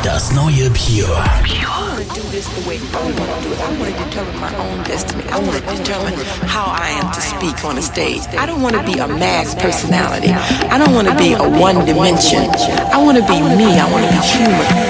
Das neue Pure. I want to do this the way I want to do it. I want to determine my own destiny. I want to determine how I am to speak on a stage. I don't want to be a mass personality. I don't want to be a one dimension. I want to be me. I want to be human.